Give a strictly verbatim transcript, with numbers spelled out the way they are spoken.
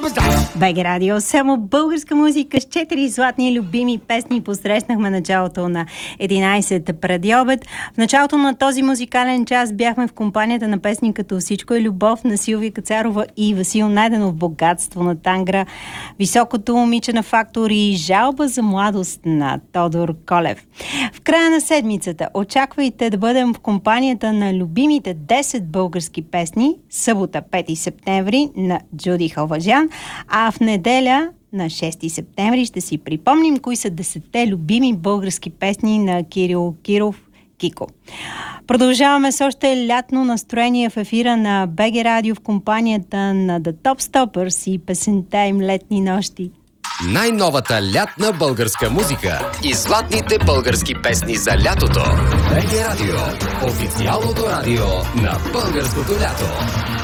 БГ Радио, само българска музика с четири златни любими песни. Посрещнахме началото на единайсет преди обед. В началото на този музикален час бяхме в компанията на песни като "Всичко е любов" на Силвия Кацарова и Васил Найденов, "Богатство" на Тангра, "Високото момиче" на Фактор и "Жалба за младост" на Тодор Колев. В края на седмицата очаквайте да бъдем в компанията на любимите десет български песни, събота пети септември на Джуди Халважан, а в неделя на шести септември ще си припомним кои са десетте любими български песни на Кирил Киров Кико. Продължаваме с още лятно настроение в ефира на БГ Радио в компанията на The Top Stoppers и песента им "Летни нощи". Най-новата лятна българска музика и златните български песни за лятото. БГ Радио, официалното радио на българското лято.